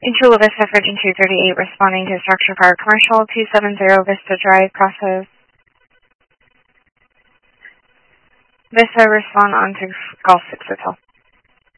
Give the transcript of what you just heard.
Chula Vista, Virgin 238, responding to structure fire commercial 270 Vista Drive, process. Vista, respond on to Golf 6 Hotel.